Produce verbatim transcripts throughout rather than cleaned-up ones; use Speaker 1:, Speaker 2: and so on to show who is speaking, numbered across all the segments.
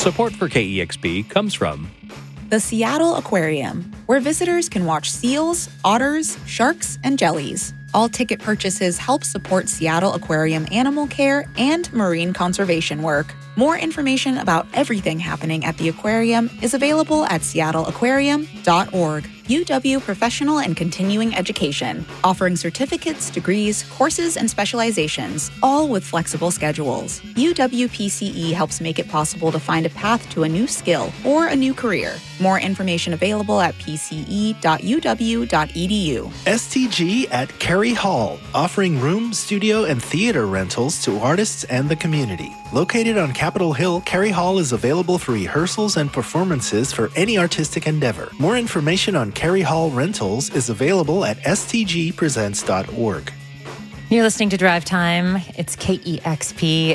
Speaker 1: Support for K E X P comes from
Speaker 2: the Seattle Aquarium, where visitors can watch seals, otters, sharks, and jellies. All ticket purchases help support Seattle Aquarium animal care and marine conservation work. More information about everything happening at the aquarium is available at seattle aquarium dot org. U W Professional and Continuing Education, offering certificates, degrees, courses, and specializations, all with flexible schedules. U W P C E helps make it possible to find a path to a new skill or a new career. More information available at p c e dot u w dot e d u.
Speaker 3: S T G at Carey Hall, offering room, studio, and theater rentals to artists and the community. Located on Capitol Hill, Carey Hall is available for rehearsals and performances for any artistic endeavor. More information on Carey Hall rentals is available at s t g presents dot org.
Speaker 4: You're listening to Drive Time. It's K E X P.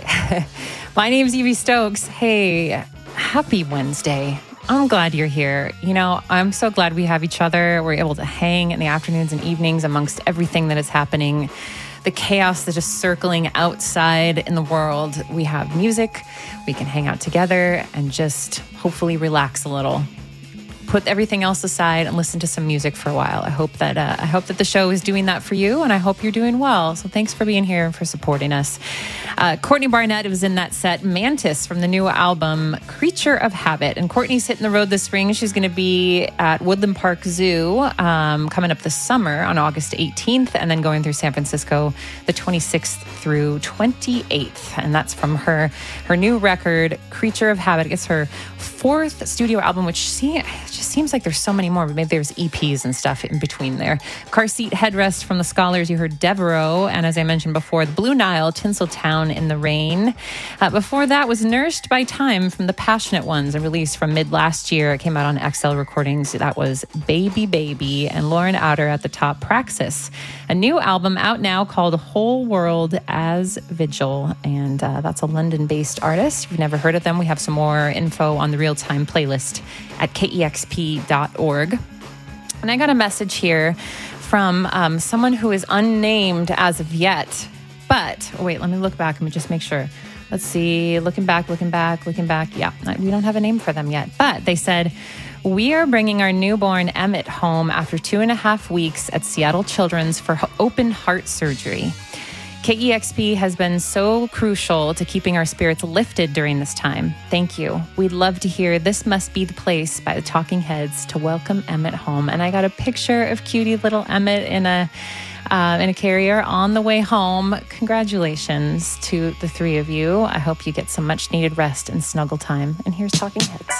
Speaker 4: My name's Evie Stokes. Hey, happy Wednesday. I'm glad you're here. You know, I'm so glad we have each other. We're able to hang in the afternoons and evenings amongst everything that is happening. The chaos that's just circling outside in the world. We have music. We can hang out together and just hopefully relax a little. Put everything else aside and listen to some music for a while. I hope that uh, I hope that the show is doing that for you, and I hope you're doing well. So thanks for being here and for supporting us. Uh, Courtney Barnett was in that set, Mantis, from the new album Creature of Habit. And Courtney's hitting the road this spring. She's going to be at Woodland Park Zoo um, coming up this summer on August eighteenth, and then going through San Francisco the twenty-sixth through twenty-eighth. And that's from her her new record, Creature of Habit. It's her fourth studio album, which see, it just seems like there's so many more, but maybe there's E Ps and stuff in between there. Car Seat Headrest from the Scholars. You heard Devereaux, and as I mentioned before, the Blue Nile, Tinseltown in the Rain. Uh, before that was Nourished by Time from the Passionate Ones, a release from mid last year. It came out on X L Recordings. That was Baby Baby, and Lauren Outer at the top, Praxis. A new album out now called Whole World as Vigil, and uh, that's a London-based artist. If you've never heard of them, we have some more info on the real-time playlist at k e x p dot org. And I got a message here from um, someone who is unnamed as of yet. But, oh wait, let me look back. Let me just make sure. Let's see. Looking back, looking back, looking back. Yeah, we don't have a name for them yet. But they said, we are bringing our newborn Emmett home after two and a half weeks at Seattle Children's for open heart surgery. K E X P has been so crucial to keeping our spirits lifted during this time. Thank you. We'd love to hear This Must Be the Place by the Talking Heads to welcome Emmett home. And I got a picture of cutie little Emmett in a uh, in a carrier on the way home. Congratulations to the three of you. I hope you get some much needed rest and snuggle time. And here's Talking Heads.